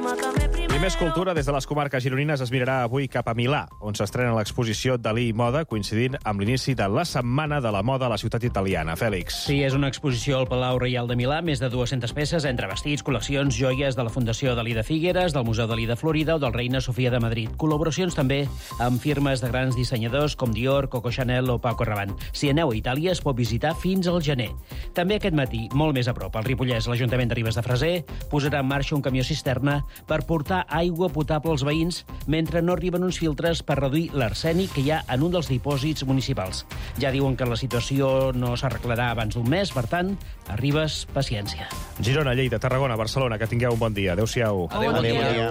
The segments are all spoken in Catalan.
I més cultura, des de les comarques gironines es mirarà avui cap a Milà, on s'estrena l'exposició Dalí i Moda, coincidint amb l'inici de la Setmana de la Moda a la ciutat italiana. Fèlix. Sí, és una exposició al Palau Reial de Milà, més de 200 peces, entre vestits, col·leccions, joies de la Fundació Dalí de Figueres, del Museu Dalí de Florida o del Reina Sofia de Madrid. Col·laboracions també amb firmes de grans dissenyadors com Dior, Coco Chanel o Paco Rabanne. Si aneu a Itàlia, es pot visitar fins al gener. També aquest matí, molt més a prop, al Ripollès, l'Ajuntament de Ribes de Freser posarà en marxa un camió cisterna per portar aigua potable als veïns mentre no arriben uns filtres per reduir l'arsènic que hi ha en un dels dipòsits municipals. Ja diuen que la situació no s'arreglarà abans d'un mes, per tant, a Ribes, paciència. Girona, Lleida, Tarragona, Barcelona, que tingueu un bon dia. Adéu-siau. Adéu, bon dia.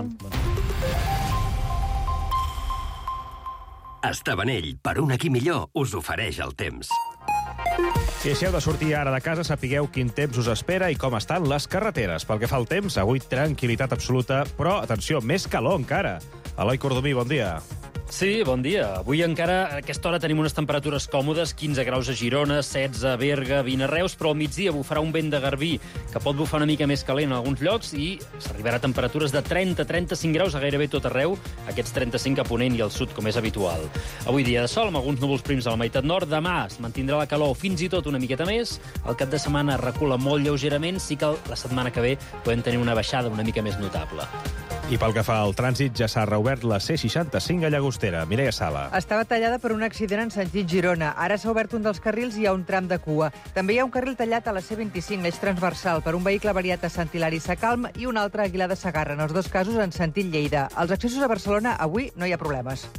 Estabanell, per un aquí millor, us ofereix el temps. Si deixeu de sortir ara de casa, sapigueu quin temps us espera i com estan les carreteres. Pel que fa al temps, avui tranquil·litat absoluta, però, atenció, més calor encara. Eloi Cordomí, bon dia. Sí, bon dia. Avui encara a aquesta hora tenim unes temperatures còmodes, 15 graus a Girona, 16 a Berga, 20 a Reus, però al migdia bufarà un vent de garbí que pot bufar una mica més calent en alguns llocs i s'arribarà a temperatures de 30-35 graus a gairebé tot arreu, aquests 35 a Ponent i al sud, com és habitual. Avui dia de sol, amb alguns núvols prims a la meitat nord. Demà es mantindrà la calor fins i tot una miqueta més. El cap de setmana recula molt lleugerament, sí que la setmana que ve podem tenir una baixada una mica més notable. I pel que fa al trànsit, ja s'ha reobert la C65 a Llagostera. Mireia Sala. Estava tallada per un accident en sentit Girona. Ara s'ha obert un dels carrils i hi ha un tram de cua. També hi ha un carril tallat a la C25, eix transversal, per un vehicle variat a Sant Hilari Sacalm i un altre a Aguilar de Segarra, en els dos casos en sentit Lleida. Als accessos a Barcelona avui no hi ha problemes.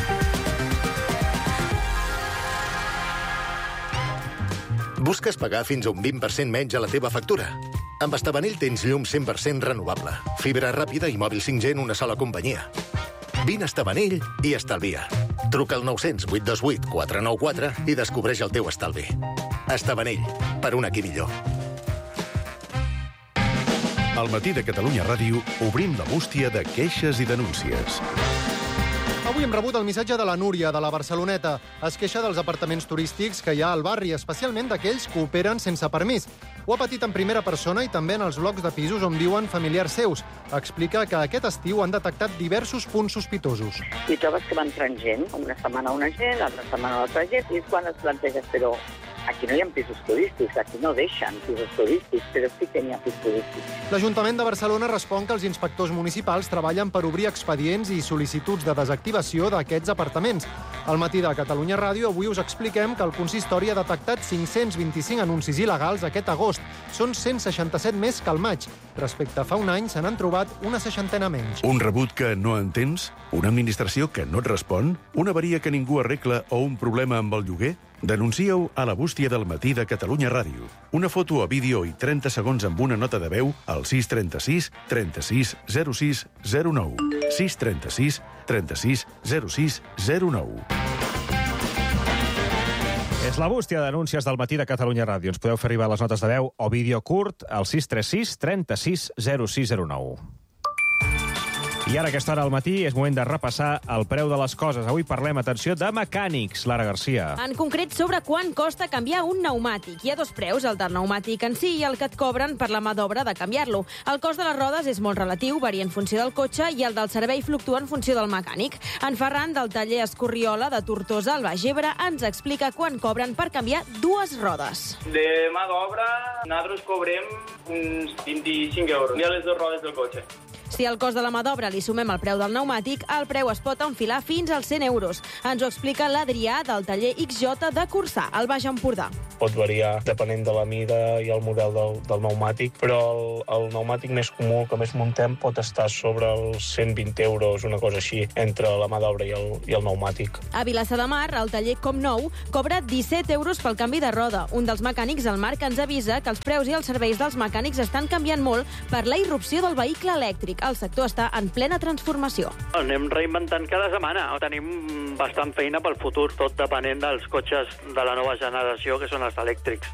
Busques pagar fins a un 20% menys a la teva factura? Amb Estabanell tens llum 100% renovable, fibra ràpida i mòbil 5G en una sola companyia. Vine a Estabanell i estalvia. Truca al 900 828 494 i descobreix el teu estalvi. Estabanell, per un aquí millor. Al matí de Catalunya Ràdio obrim la bústia de queixes i denúncies. Avui hem rebut el missatge de la Núria, de la Barceloneta. Es queixa dels apartaments turístics que hi ha al barri, especialment d'aquells que operen sense permís. Ho ha patit en primera persona i també en els blocs de pisos on viuen familiars seus. Explica que aquest estiu han detectat diversos punts sospitosos. I trobes que va entrant gent, una setmana una gent, l'altra setmana l'altra gent, i és quan es planteges, però aquí no hi ha pisos turístics, aquí no deixen pisos turístics, però sí que n'hi ha pisos turístics. L'Ajuntament de Barcelona respon que els inspectors municipals treballen per obrir expedients i sol·licituds de desactivació d'aquests apartaments. Al matí de Catalunya Ràdio avui us expliquem que el consistori ha detectat 525 anuncis il·legals aquest agost. Són 167 més que al maig. Respecte a fa un any, se n'han trobat una 60 menys. Un rebut que no entens? Una administració que no et respon? Una avaria que ningú arregla o un problema amb el lloguer? Denuncieu a la bústia del matí de Catalunya Ràdio. Una foto o vídeo i 30 segons amb una nota de veu al 636 36 06 09. 636 36 06 09. És la bústia de denúncies del matí de Catalunya Ràdio. Ens podeu fer arribar les notes de veu o vídeo curt al 636 36 06 09. I ara, a aquesta hora al matí, és moment de repassar el preu de les coses. Avui parlem, atenció, de mecànics. Lara Garcia. En concret, sobre quant costa canviar un pneumàtic. Hi ha dos preus, el del pneumàtic en si i el que et cobren per la mà d'obra de canviar-lo. El cost de les rodes és molt relatiu, varia en funció del cotxe, i el del servei fluctua en funció del mecànic. En Ferran, del taller Escorriola de Tortosa, al Baix Ebre, ens explica quan cobren per canviar dues rodes. De mà d'obra, nosaltres cobrem uns 25 euros. Hi ha les dues rodes del cotxe. Si al cost de la mà d'obra li sumem el preu del pneumàtic, el preu es pot enfilar fins als 100 euros. Ens ho explica l'Adrià, del taller XJ de Corçà, al Baix Empordà. Pot variar depenent de la mida i el model del pneumàtic, però el pneumàtic més comú que més muntem pot estar sobre els 120 euros, una cosa així, entre la mà d'obra i el pneumàtic. A Vilassar de Mar, el taller Comnou cobra 17 euros pel canvi de roda. Un dels mecànics, el Marc, ens avisa que els preus i els serveis dels mecànics estan canviant molt per la irrupció del vehicle elèctric. El sector està en plena transformació. Anem reinventant cada setmana. Tenim bastant feina pel futur, tot depenent dels cotxes de la nova generació, que són els elèctrics.